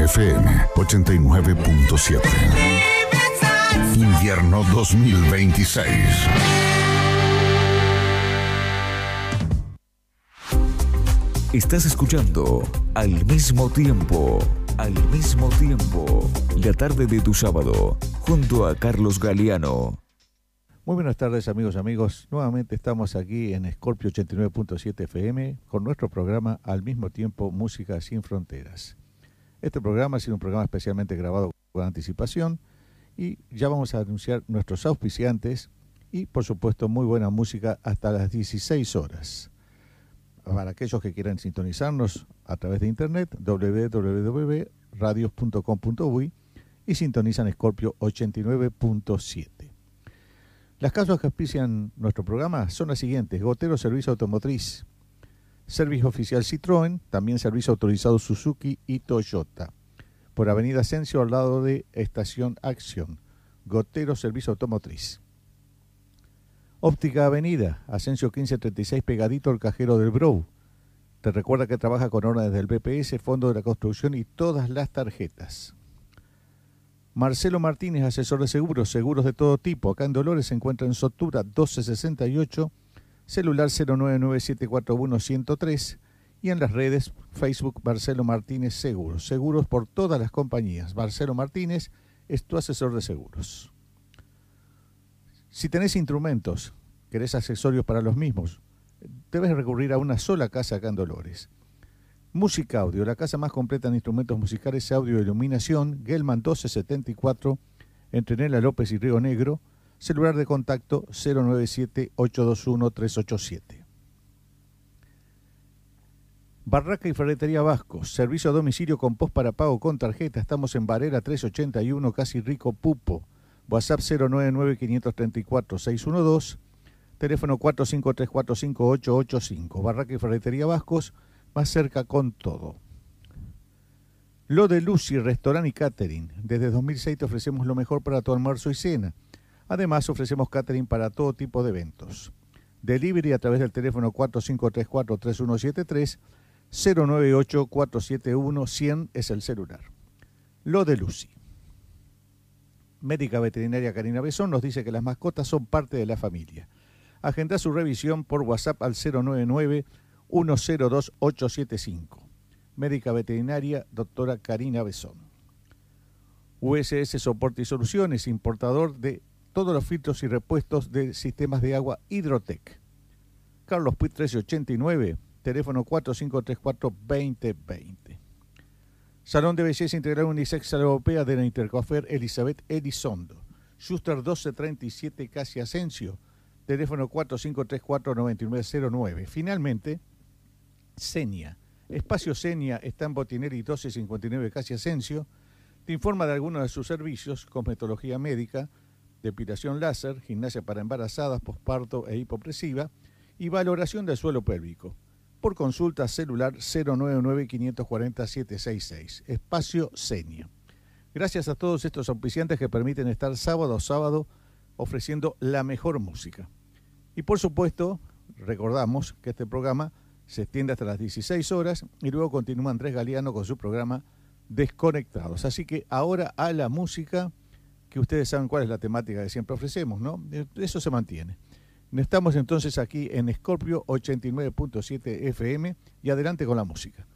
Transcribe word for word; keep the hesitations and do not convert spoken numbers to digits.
F M ochenta y nueve punto siete. Invierno dos mil veintiséis. Estás escuchando Al Mismo Tiempo, Al Mismo Tiempo, la tarde de tu sábado, junto a Carlos Galeano. Muy buenas tardes, amigos, amigos. Nuevamente estamos aquí en Scorpio ochenta y nueve punto siete F M con nuestro programa Al Mismo Tiempo, Música Sin Fronteras. Este programa ha sido un programa especialmente grabado con anticipación y ya vamos a anunciar nuestros auspiciantes y, por supuesto, muy buena música hasta las dieciséis horas. Para aquellos que quieran sintonizarnos a través de internet, doble u doble u doble u punto radios punto com punto uy y sintonizan Scorpio ochenta y nueve punto siete. Las casas que auspician nuestro programa son las siguientes: Gotero Servicio Automotriz, Servicio Oficial Citroën, también Servicio Autorizado Suzuki y Toyota. Por Avenida Ascencio, al lado de Estación Acción. Gotero Servicio Automotriz. Óptica Avenida, Ascencio quince treinta y seis, pegadito al cajero del Brou. Te recuerda que trabaja con órdenes del B P S, Fondo de la Construcción y todas las tarjetas. Marcelo Martínez, asesor de seguros, seguros de todo tipo. Acá en Dolores se encuentra en Sotura doce sesenta y ocho, celular cero nueve nueve siete cuatro uno uno cero tres y en las redes Facebook Marcelo Martínez Seguros. Seguros por todas las compañías. Marcelo Martínez es tu asesor de seguros. Si tenés instrumentos, querés accesorios para los mismos, debes recurrir a una sola casa acá en Dolores. Música Audio, la casa más completa en instrumentos musicales, audio e iluminación, Gelman doce setenta y cuatro, entre Nela López y Río Negro, celular de contacto cero nueve siete ocho dos uno tres ocho siete. Barraca y Ferretería Vasco, servicio a domicilio con post para pago con tarjeta, estamos en Varela trescientos ochenta y uno, casi Rico Pupo. WhatsApp cero nueve nueve cinco tres cuatro seis uno dos, teléfono cuatro cinco tres cuatro cinco ocho ocho cinco. Barraca y Ferretería Vascos, más cerca con todo. Lo de Lucy, restaurante y catering. Desde dos mil seis te ofrecemos lo mejor para tu almuerzo y cena. Además ofrecemos catering para todo tipo de eventos. Delivery a través del teléfono cuatro cinco tres cuatro tres uno siete tres, cero nueve ocho cuatro siete uno cien es el celular. Lo de Lucy. Médica Veterinaria Karina Besón nos dice que las mascotas son parte de la familia. Agenda su revisión por WhatsApp al cero nueve nueve uno cero dos ocho siete cinco. Médica Veterinaria Doctora Karina Besón. U S S Soporte y Soluciones, importador de todos los filtros y repuestos de sistemas de agua Hidrotec. Carlos Puig trece ochenta y nueve, teléfono cuatro cinco tres cuatro dos cero dos cero. Salón de Belleza Integral Unisex Europea de la Intercofer Elizabeth Elizondo. Schuster doce treinta y siete, Casi Asensio. Teléfono cuatro cinco tres cuatro nueve nueve cero nueve. Finalmente, Senia. Espacio Senia está en Botinelli doce cincuenta y nueve, Casi Asensio. Te informa de algunos de sus servicios: cosmetología médica, depilación láser, gimnasia para embarazadas, posparto e hipopresiva y valoración del suelo pélvico. Por consulta celular cero nueve nueve cinco cuatro cero siete seis seis. Espacio Senia. Gracias a todos estos auspiciantes que permiten estar sábado a sábado ofreciendo la mejor música. Y por supuesto, recordamos que este programa se extiende hasta las dieciséis horas y luego continúa Andrés Galeano con su programa Desconectados. Así que ahora a la música, que ustedes saben cuál es la temática que siempre ofrecemos, ¿no? Eso se mantiene. Estamos entonces aquí en Scorpio ochenta y nueve punto siete F M y adelante con la música.